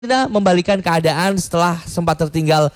Argentina membalikan keadaan setelah sempat tertinggal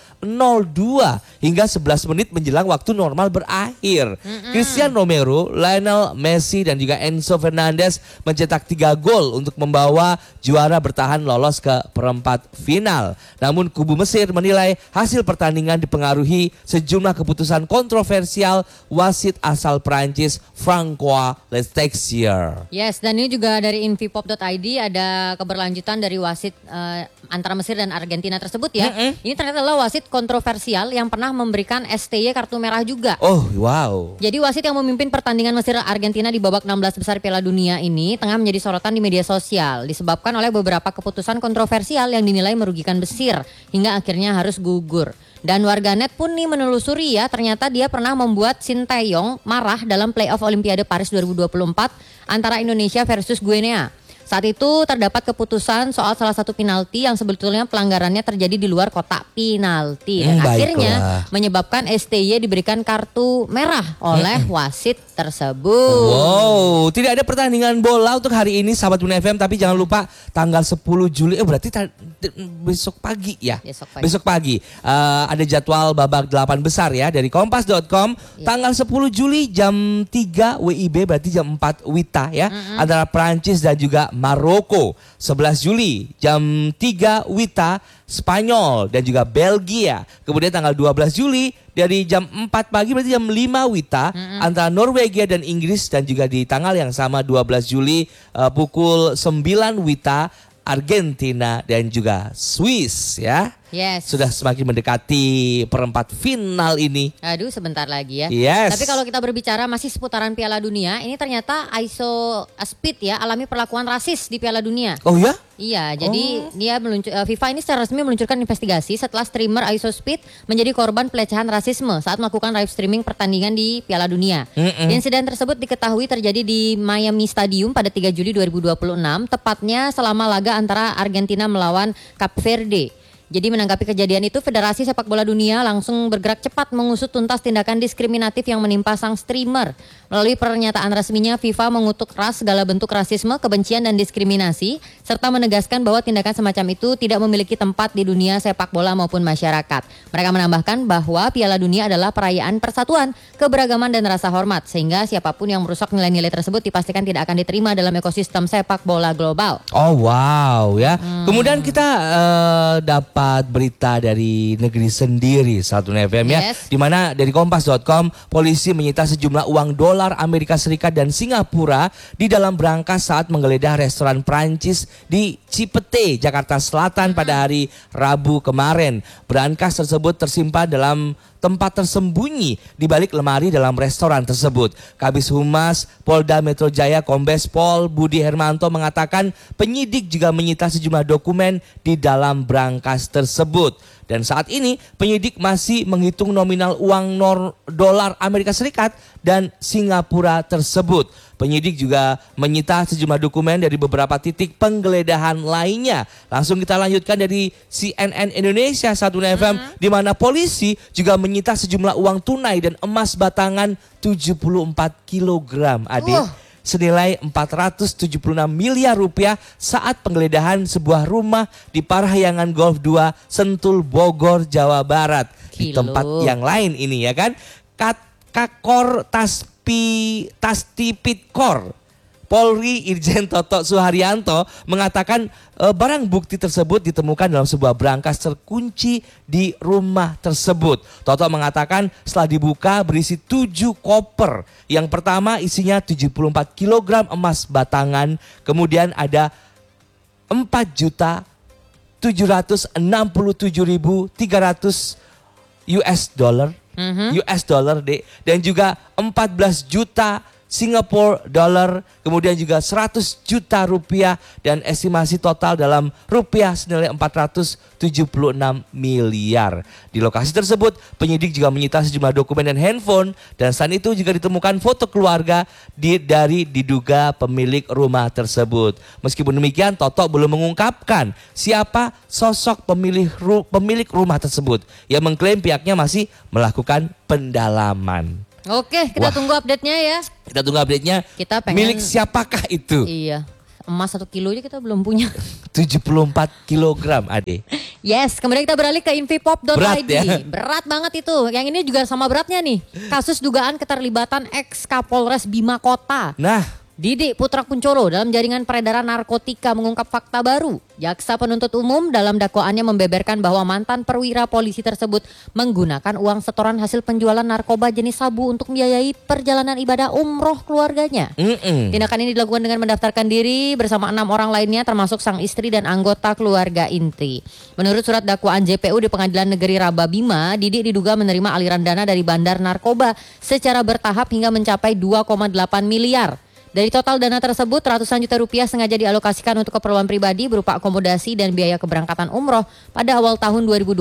0-2 hingga 11 menit menjelang waktu normal berakhir. Christian Romero, Lionel Messi dan juga Enzo Fernandez mencetak 3 gol untuk membawa juara bertahan lolos ke perempat final. Namun kubu Mesir menilai hasil pertandingan dipengaruhi sejumlah keputusan kontroversial wasit asal Prancis Francois Letexier. Yes, dan ini juga dari invipop.id ada keberlanjutan dari wasit antara Mesir dan Argentina tersebut ya. Ini ternyata adalah wasit kontroversial yang pernah memberikan STY kartu merah juga. Oh wow. Jadi wasit yang memimpin pertandingan Mesir Argentina di babak 16 besar Piala Dunia ini tengah menjadi sorotan di media sosial disebabkan oleh beberapa keputusan kontroversial yang dinilai merugikan Mesir hingga akhirnya harus gugur. Dan warganet pun nih menelusuri ya, ternyata dia pernah membuat Sinteyong marah dalam playoff Olimpiade Paris 2024 antara Indonesia versus Guinea. Saat itu terdapat keputusan soal salah satu penalti yang sebetulnya pelanggarannya terjadi di luar kotak penalti. Dan akhirnya menyebabkan STY diberikan kartu merah oleh wasit tersebut. Wow, tidak ada pertandingan bola untuk hari ini sahabat Bunda FM, tapi jangan lupa tanggal 10 Juli, berarti besok pagi ya. Besok pagi ada jadwal babak 8 besar ya dari kompas.com. Tanggal 10 Juli jam 3 WIB berarti jam 4 WITA ya. Antara Prancis dan juga Maroko. 11 Juli jam 3 WITA Spanyol dan juga Belgia. Kemudian tanggal 12 Juli dari jam 4 pagi berarti jam 5 WITA antara Norwegia dan Inggris, dan juga di tanggal yang sama 12 Juli pukul 9 WITA Argentina dan juga Swiss ya. Yes. Sudah semakin mendekati perempat final ini. Aduh, sebentar lagi ya. Yes. Tapi kalau kita berbicara masih seputaran Piala Dunia, ini ternyata ISO Speed ya alami perlakuan rasis di Piala Dunia. Oh ya? Iya, jadi dia FIFA ini secara resmi meluncurkan investigasi setelah streamer ISO Speed menjadi korban pelecehan rasisme saat melakukan live streaming pertandingan di Piala Dunia. Insiden tersebut diketahui terjadi di Miami Stadium pada 3 Juli 2026, tepatnya selama laga antara Argentina melawan Cape Verde. Jadi menanggapi kejadian itu, Federasi Sepak Bola Dunia langsung bergerak cepat mengusut tuntas tindakan diskriminatif yang menimpa sang streamer. Melalui pernyataan resminya, FIFA mengutuk keras segala bentuk rasisme, kebencian dan diskriminasi, serta menegaskan bahwa tindakan semacam itu tidak memiliki tempat di dunia sepak bola maupun masyarakat. Mereka menambahkan bahwa Piala Dunia adalah perayaan persatuan, keberagaman dan rasa hormat, sehingga siapapun yang merusak nilai-nilai tersebut dipastikan tidak akan diterima dalam ekosistem sepak bola global. Oh wow ya. Kemudian kita dapat berita dari negeri sendiri Satu FM ya, di mana dari kompas.com polisi menyita sejumlah uang dolar Amerika Serikat dan Singapura di dalam berangkas saat menggeledah restoran Prancis di Cipete, Jakarta Selatan pada hari Rabu kemarin. Berangkas tersebut tersimpan dalam tempat tersembunyi di balik lemari dalam restoran tersebut. Kabis Humas Polda Metro Jaya Kombes Pol Budi Hermanto mengatakan penyidik juga menyita sejumlah dokumen di dalam berangkas tersebut. Dan saat ini penyidik masih menghitung nominal uang dolar Amerika Serikat dan Singapura tersebut. Penyidik juga menyita sejumlah dokumen dari beberapa titik penggeledahan lainnya. Langsung kita lanjutkan dari CNN Indonesia 1 FM, di mana polisi juga menyita sejumlah uang tunai dan emas batangan 74 kg senilai 476 miliar rupiah saat penggeledahan sebuah rumah di Parahyangan Golf 2 Sentul Bogor Jawa Barat. Di tempat yang lain ini ya kan. Kakor Tastipidkor Polri Irjen Toto Suharyanto mengatakan barang bukti tersebut ditemukan dalam sebuah berangkas terkunci di rumah tersebut. Toto mengatakan setelah dibuka berisi 7 koper. Yang pertama isinya 74 kg emas batangan, kemudian ada 4.767.300 US dollar dan juga 14 juta Singapore dollar, kemudian juga 100 juta rupiah dan estimasi total dalam rupiah senilai 476 miliar. Di lokasi tersebut penyidik juga menyita sejumlah dokumen dan handphone, dan selain itu juga ditemukan foto keluarga dari diduga pemilik rumah tersebut. Meskipun demikian, Toto belum mengungkapkan siapa sosok pemilik rumah tersebut yang mengklaim pihaknya masih melakukan pendalaman. Oke, kita tunggu update-nya ya. Kita tunggu update-nya. Kita pengen... Milik siapakah itu? Iya. Emas 1 kilo aja kita belum punya. 74 kilogram Ade. Yes, kemudian kita beralih ke infipop.id. Berat ya? Berat banget itu. Yang ini juga sama beratnya nih. Kasus dugaan keterlibatan ex Kapolres Bima Kota. Nah, Didik Putra Kuncoro dalam jaringan peredaran narkotika mengungkap fakta baru. Jaksa penuntut umum dalam dakwaannya membeberkan bahwa mantan perwira polisi tersebut menggunakan uang setoran hasil penjualan narkoba jenis sabu untuk membiayai perjalanan ibadah umroh keluarganya. Tindakan ini dilakukan dengan mendaftarkan diri bersama 6 orang lainnya termasuk sang istri dan anggota keluarga inti. Menurut surat dakwaan JPU di Pengadilan Negeri Rababima, Didik diduga menerima aliran dana dari bandar narkoba secara bertahap hingga mencapai 2,8 miliar. Dari total dana tersebut, ratusan juta rupiah sengaja dialokasikan untuk keperluan pribadi berupa akomodasi dan biaya keberangkatan umroh pada awal tahun 2026.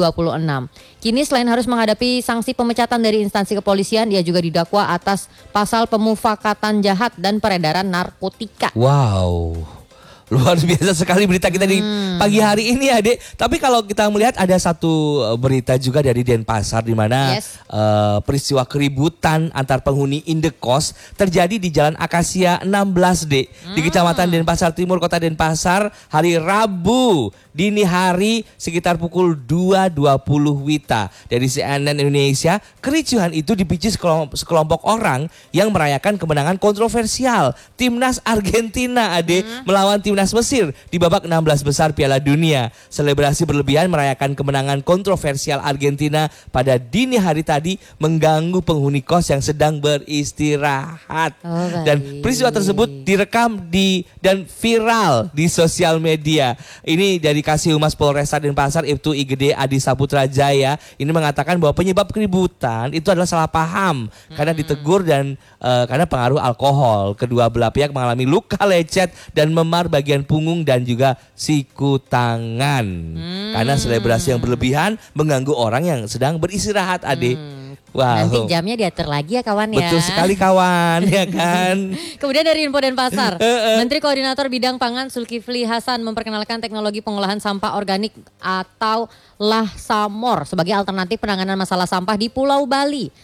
Kini selain harus menghadapi sanksi pemecatan dari instansi kepolisian, dia juga didakwa atas pasal pemufakatan jahat dan peredaran narkotika. wow. Luar biasa sekali berita kita di pagi hari ini ya, Dek. Tapi kalau kita melihat ada satu berita juga dari Denpasar di mana peristiwa keributan antar penghuni indekos terjadi di Jalan Akasia 16, Dek. Di Kecamatan Denpasar Timur, Kota Denpasar, hari Rabu dini hari sekitar pukul 2.20 WITA. Dari CNN Indonesia, kericuhan itu dipicu sekelompok orang yang merayakan kemenangan kontroversial Timnas Argentina, Ade, melawan Timnas Mesir di babak 16 besar Piala Dunia. Selebrasi berlebihan merayakan kemenangan kontroversial Argentina pada dini hari tadi mengganggu penghuni kos yang sedang beristirahat. Dan peristiwa tersebut direkam dan viral di sosial media. Ini dari Kasih Humas Polresta Denpasar Ibtu Igede Adi Saputra Jaya ini mengatakan bahwa penyebab keributan itu adalah salah paham karena ditegur dan karena pengaruh alkohol. Kedua belah pihak mengalami luka lecet dan memar bagian punggung dan juga siku tangan. Karena selebrasi yang berlebihan mengganggu orang yang sedang beristirahat, Ade. Wow. Nanti jamnya diatur lagi ya kawan ya. Betul sekali kawan, ya kan. Kemudian dari Info Denpasar, Menteri Koordinator Bidang Pangan Zulkifli Hasan memperkenalkan teknologi pengolahan sampah organik atau LAHSAMOR sebagai alternatif penanganan masalah sampah di Pulau Bali.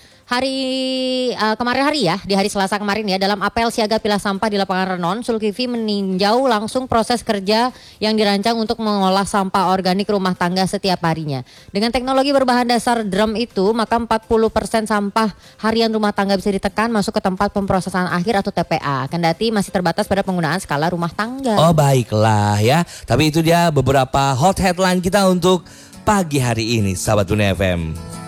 Di hari Selasa kemarin ya, dalam apel siaga pilah sampah di lapangan Renon, Zulkifli meninjau langsung proses kerja yang dirancang untuk mengolah sampah organik rumah tangga setiap harinya. Dengan teknologi berbahan dasar drum itu, maka 40% sampah harian rumah tangga bisa ditekan masuk ke tempat pemprosesan akhir atau TPA. Kendati masih terbatas pada penggunaan skala rumah tangga. Oh baiklah ya, tapi itu dia beberapa hot headline kita untuk pagi hari ini, sahabat Dunia FM.